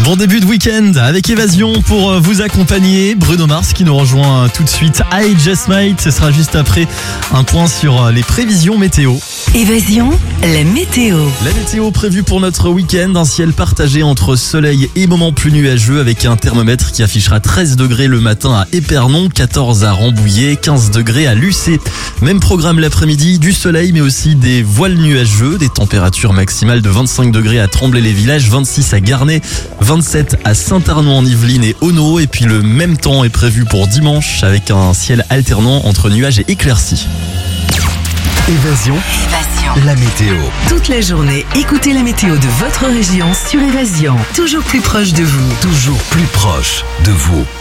Bon début de week-end avec Évasion pour vous accompagner. Bruno Mars qui nous rejoint tout de suite. I Just Might, ce sera juste après un point sur les prévisions météo. Évasion, la météo. La météo prévue pour notre week-end, un ciel partagé entre soleil et moments plus nuageux avec un thermomètre qui affichera 13 degrés le matin à Épernon, 14 à Rambouillet, 15 degrés à Lucé. Même programme l'après-midi, du soleil mais aussi des voiles nuageux, des températures maximales de 25 degrés à Tremblay-les-Villages, 26 à Garnay, 27 à Saint-Arnaud-en-Yvelines et Auneau. Et puis le même temps est prévu pour dimanche avec un ciel alternant entre nuages et éclaircies. Évasion, la météo. Toute la journée, écoutez la météo de votre région sur Évasion. Toujours plus proche de vous. Toujours plus proche de vous.